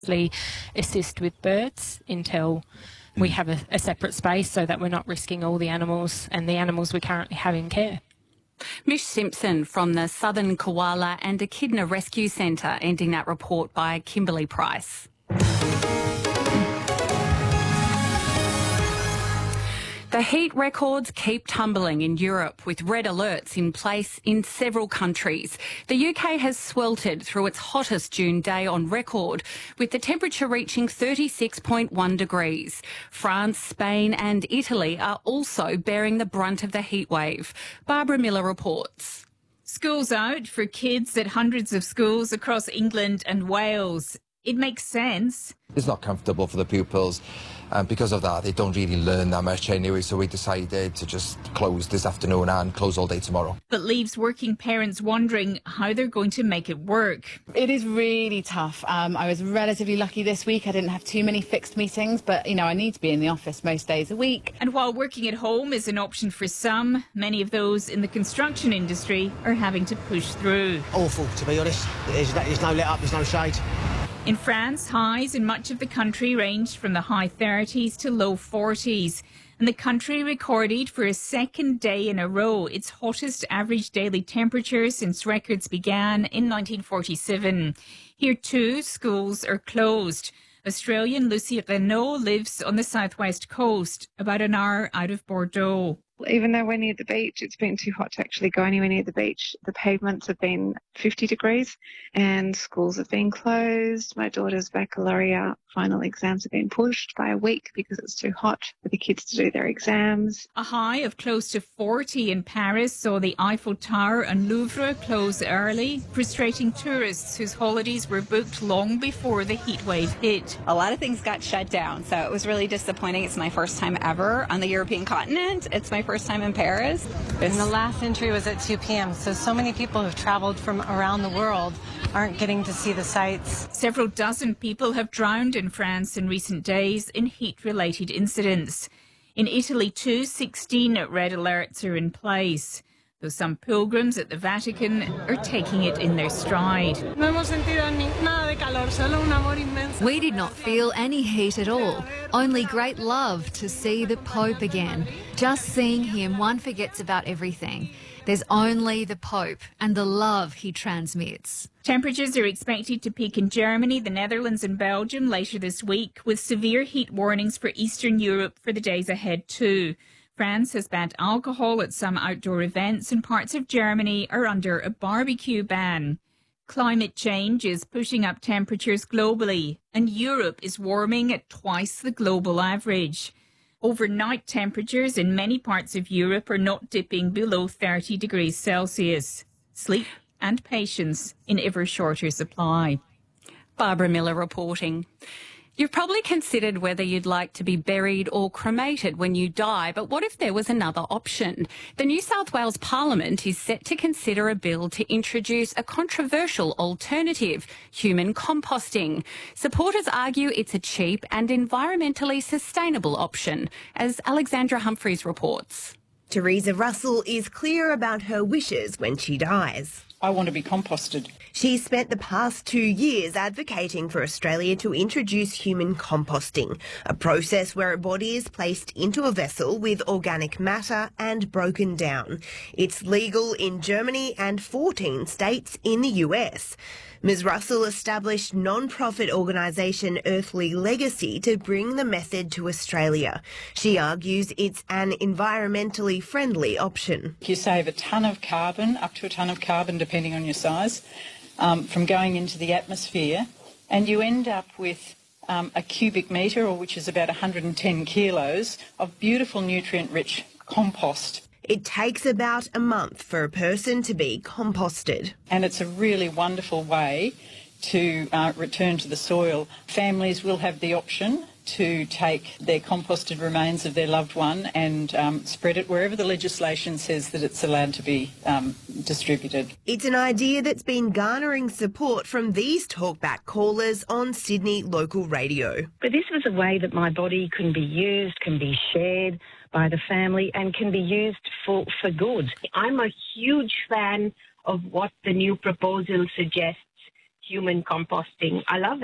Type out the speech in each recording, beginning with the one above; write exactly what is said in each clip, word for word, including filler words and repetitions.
assist with birds until we have a, a separate space so that we're not risking all the animals and the animals we currently have in care. Mish Simpson from the Southern Koala and Echidna Rescue Centre, ending that report by Kimberly Price. The heat records keep tumbling in Europe, with red alerts in place in several countries. The U K has sweltered through its hottest June day on record, with the temperature reaching thirty-six point one degrees. France, Spain and Italy are also bearing the brunt of the heat wave. Barbara Miller reports. School's out for kids at hundreds of schools across England and Wales. It makes sense. It's not comfortable for the pupils, and because of that they don't really learn that much anyway, so we decided to just close this afternoon and close all day tomorrow. But leaves working parents wondering how they're going to make it work. It is really tough. Um, I was relatively lucky this week. I didn't have too many fixed meetings, but, you know, I need to be in the office most days a week. And while working at home is an option for some, many of those in the construction industry are having to push through. Awful, to be honest. There's no, there's no let up, there's no shade. In France, highs in much of the country ranged from the high thirties to low forties. And the country recorded for a second day in a row its hottest average daily temperature since records began in nineteen forty-seven. Here too, schools are closed. Australian Lucy Renault lives on the southwest coast, about an hour out of Bordeaux. Even though we're near the beach, it's been too hot to actually go anywhere near the beach. The pavements have been fifty degrees and schools have been closed. My daughter's baccalaureate final exams have been pushed by a week because it's too hot for the kids to do their exams. A high of close to forty in Paris saw the Eiffel Tower and Louvre close early, frustrating tourists whose holidays were booked long before the heat wave hit. A lot of things got shut down, so it was really disappointing. It's my first time ever on the European continent. It's my first time in Paris. And the last entry was at two p.m., so so many people who've travelled from around the world aren't getting to see the sights. Several dozen people have drowned in France in recent days in heat-related incidents. In Italy too, sixteen red alerts are in place, though some pilgrims at the Vatican are taking it in their stride. We did not feel any heat at all, only great love to see the Pope again. Just seeing him, one forgets about everything. There's only the Pope and the love he transmits. Temperatures are expected to peak in Germany, the Netherlands and Belgium later this week, with severe heat warnings for Eastern Europe for the days ahead too. France has banned alcohol at some outdoor events, and parts of Germany are under a barbecue ban. Climate change is pushing up temperatures globally, and Europe is warming at twice the global average. Overnight temperatures in many parts of Europe are not dipping below thirty degrees Celsius. Sleep and patience in ever shorter supply. Barbara Miller reporting. You've probably considered whether you'd like to be buried or cremated when you die, but what if there was another option? The New South Wales Parliament is set to consider a bill to introduce a controversial alternative, human composting. Supporters argue it's a cheap and environmentally sustainable option, as Alexandra Humphreys reports. Teresa Russell is clear about her wishes when she dies. I want to be composted. She's spent the past two years advocating for Australia to introduce human composting, a process where a body is placed into a vessel with organic matter and broken down. It's legal in Germany and fourteen states in the U S. Miz Russell established non-profit organisation Earthly Legacy to bring the method to Australia. She argues it's an environmentally friendly option. You save a tonne of carbon, up to a tonne of carbon depending on your size, um, from going into the atmosphere, and you end up with um, a cubic metre, or which is about one hundred ten kilos, of beautiful nutrient-rich compost. It takes about a month for a person to be composted. And it's a really wonderful way to uh, return to the soil. Families will have the option to take their composted remains of their loved one and um, spread it wherever the legislation says that it's allowed to be um, distributed. It's an idea that's been garnering support from these talkback callers on Sydney local radio. But this was a way that my body can be used, can be shared by the family and can be used for, for good. I'm a huge fan of what the new proposal suggests, human composting. I love it.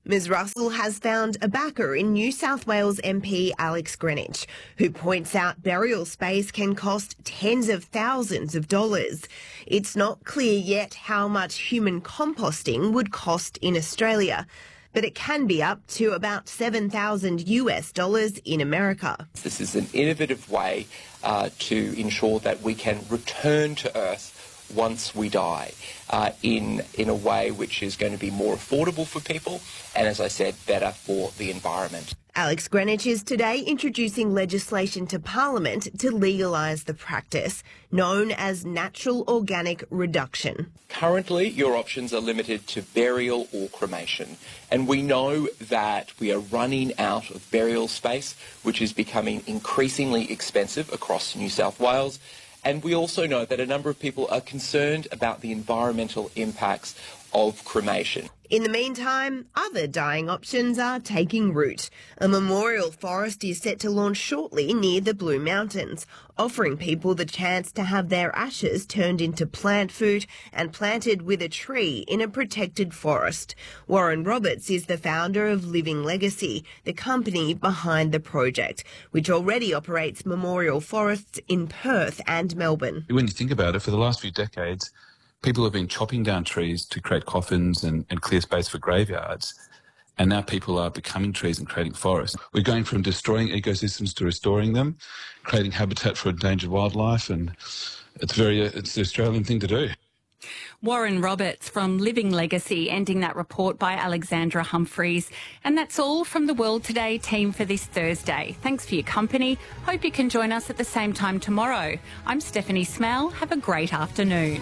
Miz Russell has found a backer in New South Wales M P Alex Greenwich, who points out burial space can cost tens of thousands of dollars. It's not clear yet how much human composting would cost in Australia, but it can be up to about seven thousand US dollars in America. This is an innovative way uh, to ensure that we can return to Earth once we die uh, in in a way which is going to be more affordable for people and, as I said, better for the environment. Alex Greenwich is today introducing legislation to Parliament to legalise the practice, known as natural organic reduction. Currently, your options are limited to burial or cremation, and we know that we are running out of burial space, which is becoming increasingly expensive across New South Wales. And we also know that a number of people are concerned about the environmental impacts of cremation. In the meantime, other dying options are taking root. A memorial forest is set to launch shortly near the Blue Mountains, offering people the chance to have their ashes turned into plant food and planted with a tree in a protected forest. Warren Roberts is the founder of Living Legacy, the company behind the project, which already operates memorial forests in Perth and Melbourne. When you think about it, for the last few decades, people have been chopping down trees to create coffins and, and clear space for graveyards, and now people are becoming trees and creating forests. We're going from destroying ecosystems to restoring them, creating habitat for endangered wildlife, and it's very it's the Australian thing to do. Warren Roberts from Living Legacy, ending that report by Alexandra Humphreys. And that's all from the World Today team for this Thursday. Thanks for your company. Hope you can join us at the same time tomorrow. I'm Stephanie Smell. Have a great afternoon.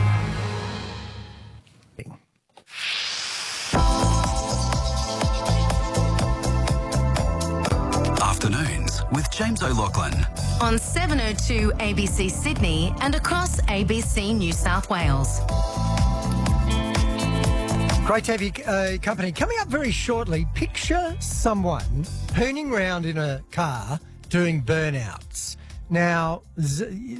Afternoons with James O'Loughlin on seven oh two A B C Sydney and across A B C New South Wales. Great to have your uh, company. Coming up very shortly, picture someone hooning around in a car doing burnouts. Now, z-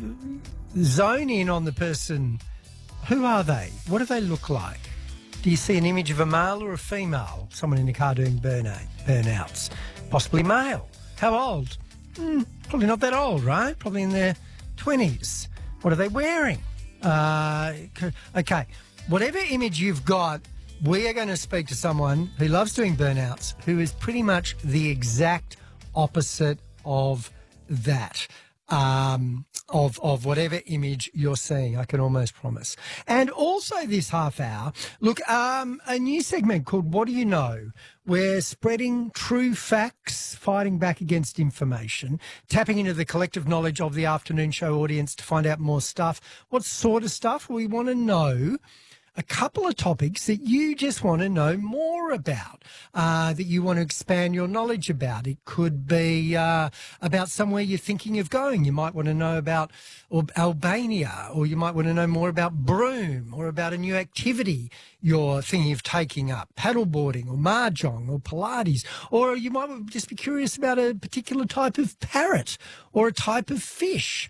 zone in on the person. Who are they? What do they look like? Do you see an image of a male or a female? Someone in a car doing burnout, burnouts. Possibly male. How old? Mm, probably not that old, right? Probably in their twenties. What are they wearing? Uh, okay, whatever image you've got, we are going to speak to someone who loves doing burnouts, who is pretty much the exact opposite of that. Um, of of whatever image you're seeing, I can almost promise. And also this half hour, look, um, a new segment called What Do You Know? We're spreading true facts, fighting back against information, tapping into the collective knowledge of the afternoon show audience to find out more stuff. What sort of stuff? We want to know a couple of topics that you just want to know more about, uh, that you want to expand your knowledge about. It could be uh, about somewhere you're thinking of going. You might want to know about or Albania, or you might want to know more about Broome, or about a new activity you're thinking of taking up, paddleboarding or mahjong or Pilates, or you might just be curious about a particular type of parrot or a type of fish.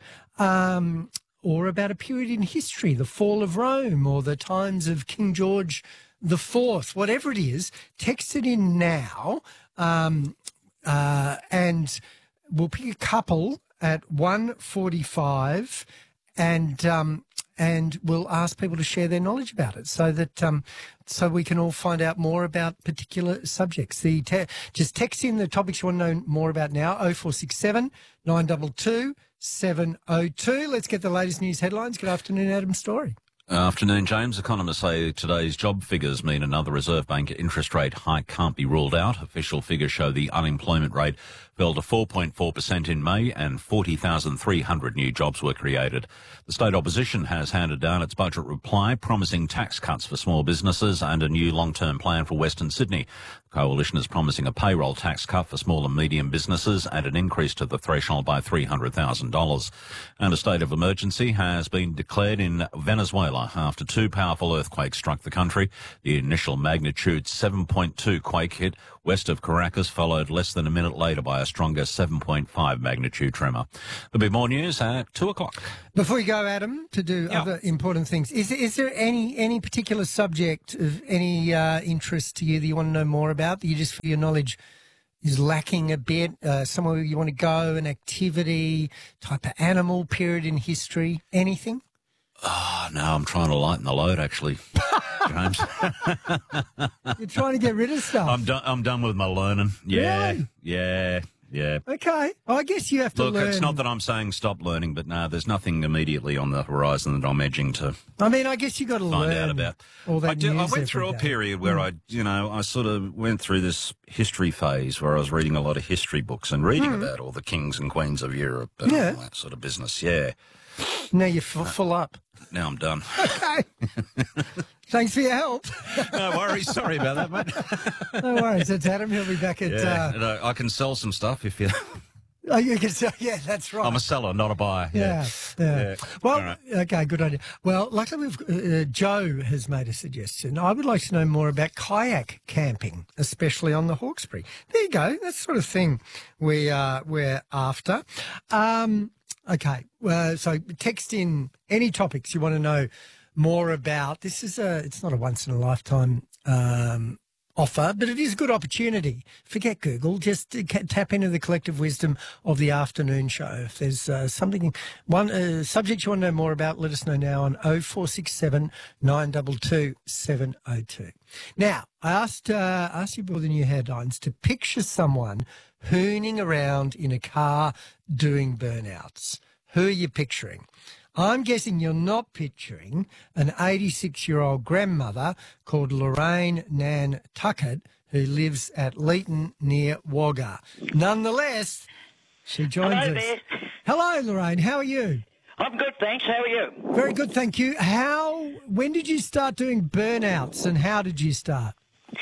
Um, or about a period in history, the fall of Rome or the times of King George the Fourth, whatever it is, text it in now, um, uh, and we'll pick a couple at one forty-five, and um, and we'll ask people to share their knowledge about it, so that um, so we can all find out more about particular subjects. The te- just text in the topics you want to know more about now. oh four six seven, nine two two, seven oh two. Let's get the latest news headlines. Good afternoon, Adam Story. Afternoon, James. Economists say today's job figures mean another Reserve Bank interest rate hike can't be ruled out. Official figures show the unemployment rate fell to four point four percent in May and forty thousand three hundred new jobs were created. The state opposition has handed down its budget reply, promising tax cuts for small businesses and a new long-term plan for Western Sydney. The coalition is promising a payroll tax cut for small and medium businesses and an increase to the threshold by three hundred thousand dollars. And a state of emergency has been declared in Venezuela after two powerful earthquakes struck the country. The initial magnitude seven point two quake hit west of Caracas, followed less than a minute later by a stronger seven point five magnitude tremor. There'll be more news at two o'clock. Before you go, Adam, to do Yeah. other important things, is is there any any particular subject of any uh, interest to you that you want to know more about? That you just feel your knowledge is lacking a bit? Uh, somewhere you want to go, an activity, type of animal, period in history, anything? Oh, no, I'm trying to lighten the load, actually, James. You're trying to get rid of stuff. I'm done. I'm done with my learning. Yeah, Really? yeah, yeah. Okay. Well, I guess you have to Look, learn. it's not that I'm saying stop learning, but no, there's nothing immediately on the horizon that I'm edging to I mean, I guess you got to find learn out about. all that I, do, I news went through a every day. period where Mm. I, you know, I sort of went through this history phase where I was reading a lot of history books and reading Mm. about all the kings and queens of Europe and Yeah. all that sort of business. Yeah. Now you're f- full up. Now I'm done. Okay. Thanks for your help. No worries. Sorry about that, mate. No worries. That's Adam. He'll be back at. Yeah, Uh, and I, I can sell some stuff if you. oh, you can say, yeah, that's right. I'm a seller, not a buyer. Yeah, yeah. Yeah. Well, All right. okay, good idea. Well, luckily, we've, uh, Joe has made a suggestion. I would like to know more about kayak camping, especially on the Hawkesbury. There you go. That's the sort of thing we uh, we're after. Um, okay, uh, so text in any topics you want to know more about. This is a. It's not a once in a lifetime Um, offer, but it is a good opportunity. Forget Google, just uh, ca- tap into the collective wisdom of the afternoon show. If there's uh, something, one uh, subject you want to know more about, let us know now on oh four six seven, nine two two, seven oh two. Now, I asked, uh, asked you, Bill, the new headlines, to picture someone hooning around in a car doing burnouts. Who are you picturing? I'm guessing you're not picturing an eighty-six-year-old grandmother called Lorraine Nantucket who lives at Leeton near Wagga. Nonetheless, she joins Hello us. there. Hello, Lorraine. How are you? I'm good, thanks. How are you? Very good, thank you. How? When did you start doing burnouts, and how did you start?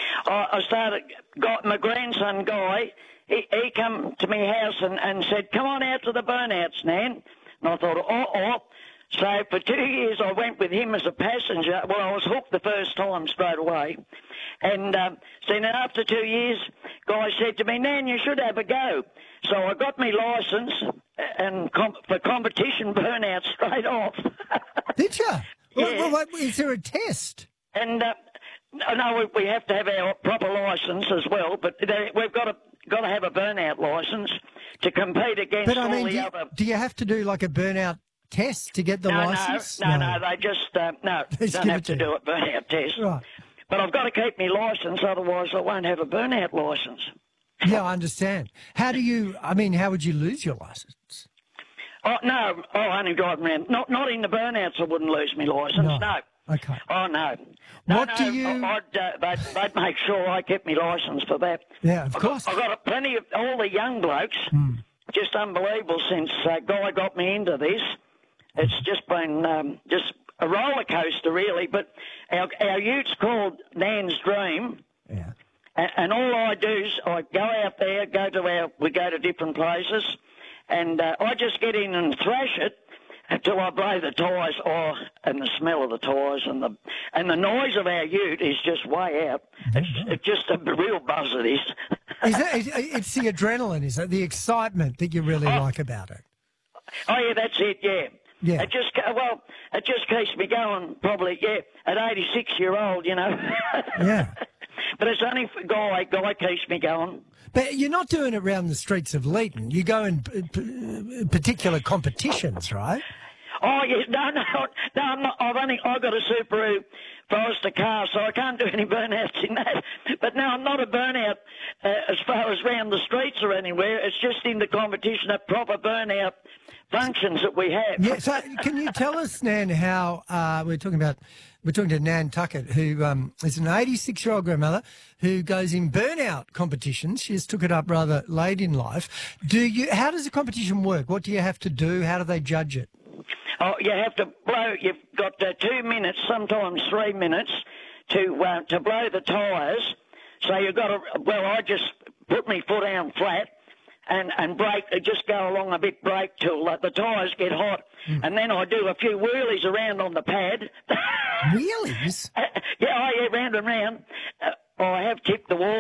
I I started, got my grandson, Guy, he, he come to my house and, and said, come on out to the burnouts, Nan. And I thought, oh, oh. So for two years I went with him as a passenger. Well, I was hooked the first time straight away. And um, so then after two years, Guy said to me, Nan, you should have a go. So I got my licence and com- for competition burnout straight off. Did you? Yeah. Well, well, is there a test? And uh, no, we, we have to have our proper licence as well, but they, we've got to got to have a burnout licence to compete against But I all mean, the do you, other. do you have to do like a burnout test to get the no, licence? no, no, no, they just uh, no, Just don't give have it to to do a burnout test. Right. But I've got to keep my licence, otherwise I won't have a burnout licence. Yeah, I understand. How do you? I mean, how would you lose your licence? Oh no, oh, only driving around. Not not in the burnouts. I wouldn't lose my licence. No. No. Okay. Oh no. No, What no, do you- I- I'd, uh, they'd, they'd make sure I kept my licence for that. Yeah, of I've course. Got, I've got plenty of all the young blokes. Just unbelievable since uh, Guy got me into this. It's just been um, just a roller coaster, really. But our our youth's called Nan's Dream. Yeah. And, and all I do is I go out there, go to our, we go to different places, and uh, I just get in and thrash it until I blow the tyres. Oh, and the smell of the tyres and the and the noise of our ute is just way out. It's, it's just a real buzz it is. Is that, it- it's the adrenaline, is it? The excitement that you really like about it. Oh yeah, that's it. Yeah. Yeah. It just well, it just keeps me going. Probably yeah. At eighty-six year old, you know. Yeah. But it's only for Guy. Guy keeps me going. But you're not doing it around the streets of Leeton. You go in p- p- particular competitions, right? Oh yes, no, no, no. I'm not, I've only I've got a Subaru Forester car, so I can't do any burnouts in that. But no, I'm not a burnout uh, as far as round the streets or anywhere. It's just in the competition at proper burnout functions that we have. Yeah. So can you tell us, Nan, how uh, we're talking about? We're talking to Nantucket, who um, is an eighty-six-year-old grandmother who goes in burnout competitions. She just took it up rather late in life. Do you? How does the competition work? What do you have to do? How do they judge it? Oh, you have to blow. You've got uh, two minutes, sometimes three minutes, to uh, to blow the tyres. So you've got to. Well, I just put my foot down flat and and brake. Just go along a bit, brake till uh, the tyres get hot, Mm. and then I do a few wheelies around on the pad. Wheelies? yeah, oh yeah, round and round. Uh, I have tipped the wall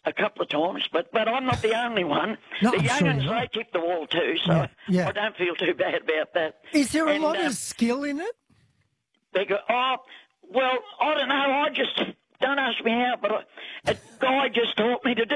a couple of times, but, but I'm not the only one. No, the I'm young sure uns, you're they not. tip the wall too, so Yeah, yeah. I don't feel too bad about that. Is there a And, lot uh, of skill in it? They go, oh, well, I don't know, I just, don't ask me how, but I, a guy just taught me to do